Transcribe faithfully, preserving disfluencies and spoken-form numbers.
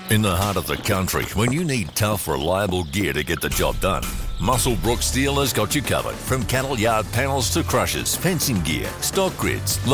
In the heart of the country, when you need tough, reliable gear to get the job done, Musselbrook Steel has got you covered. From cattle yard panels to crushers, fencing gear, stock grids,